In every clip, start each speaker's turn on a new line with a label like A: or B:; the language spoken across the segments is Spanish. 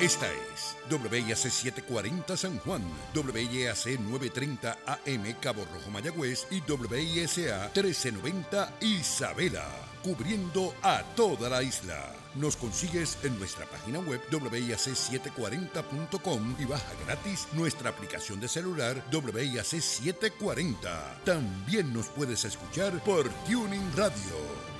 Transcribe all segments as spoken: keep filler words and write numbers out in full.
A: Esta es W I A C setecientos cuarenta San Juan, W I A C novecientos treinta A M Cabo Rojo Mayagüez y W I S A trece noventa Isabela, cubriendo a toda la isla. Nos consigues en nuestra página web W I A C setecientos cuarenta punto com y baja gratis nuestra aplicación de celular W I A C setecientos cuarenta. También nos puedes escuchar por Tuning Radio.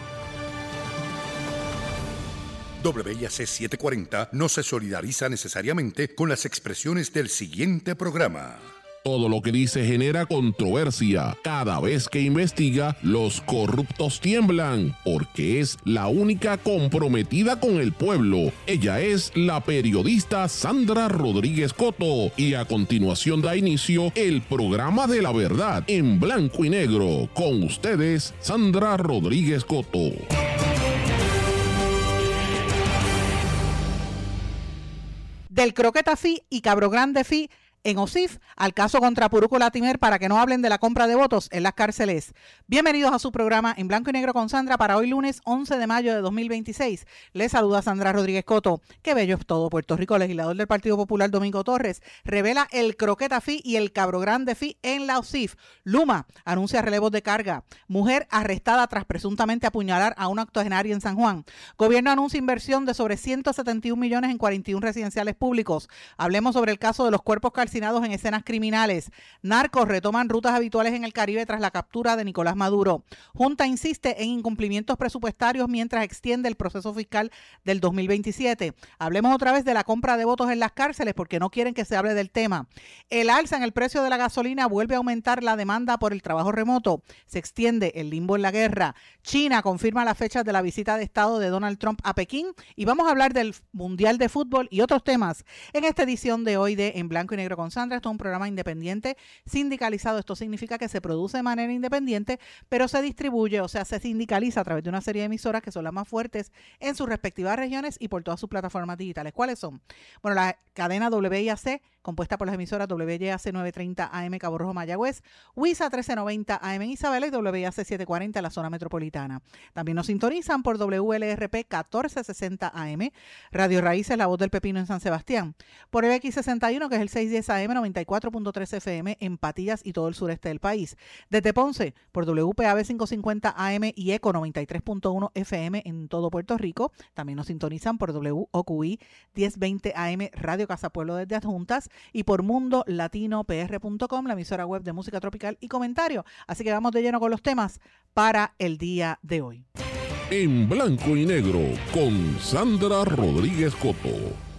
A: W I A C setecientos cuarenta no se solidariza necesariamente con las expresiones del siguiente programa.
B: Todo lo que dice genera controversia. Cada vez que investiga, los corruptos tiemblan, porque es la única comprometida con el pueblo. Ella es la periodista Sandra Rodríguez Coto. Y a continuación da inicio el programa de la verdad en blanco y negro. Con ustedes, Sandra Rodríguez Coto.
C: Del Croqueta Fee y Cabro Grande Fee en O S I F al caso contra Puruco Latimer para que no hablen de la compra de votos en las cárceles. Bienvenidos a su programa en blanco y negro con Sandra para hoy lunes once de mayo de dos mil veintiséis. Les saluda Sandra Rodríguez Coto. Qué bello es todo. Puerto Rico, legislador del Partido Popular Domingo Torres revela el Croqueta Fee y el Cabro Grande Fee en la O S I F. Luma anuncia relevos de carga. Mujer arrestada tras presuntamente apuñalar a una octogenaria en San Juan. Gobierno anuncia inversión de sobre ciento setenta y un millones en cuarenta y uno residenciales públicos. Hablemos sobre el caso de los cuerpos calcinados en escenas criminales. Narcos retoman rutas habituales en el Caribe tras la captura de Nicolás Maduro. Junta insiste en incumplimientos presupuestarios mientras extiende el proceso fiscal del dos mil veintisiete. Hablemos otra vez de la compra de votos en las cárceles porque no quieren que se hable del tema. El alza en el precio de la gasolina vuelve a aumentar la demanda por el trabajo remoto. Se extiende el limbo en la guerra. China confirma las fechas de la visita de Estado de Donald Trump a Pekín y vamos a hablar del Mundial de Fútbol y otros temas en esta edición de hoy de En Blanco y Negro con Sandra. Esto es un programa independiente sindicalizado. Esto significa que se produce de manera independiente, pero se distribuye, o sea, se sindicaliza a través de una serie de emisoras que son las más fuertes en sus respectivas regiones y por todas sus plataformas digitales. ¿Cuáles son? Bueno, la cadena W I A C, compuesta por las emisoras W I A C novecientos treinta A M Cabo Rojo Mayagüez, W I S A trece noventa A M en Isabela y W I A C setecientos cuarenta en la zona metropolitana. También nos sintonizan por W L R P catorce sesenta A M, Radio Raíces, La Voz del Pepino en San Sebastián, por el X sesenta y uno, que es el seiscientos diez A M, noventa y cuatro punto tres F M en Patillas y todo el sureste del país. Desde Ponce, por W P A B quinientos cincuenta A M y ECO noventa y tres punto uno F M en todo Puerto Rico. También nos sintonizan por W O Q I diez veinte A M, Radio Casa Pueblo desde Adjuntas, y por mundo latino p r punto com, la emisora web de música tropical y comentario. Así que vamos de lleno con los temas para el día de hoy.
B: En blanco y negro con Sandra Rodríguez Coto.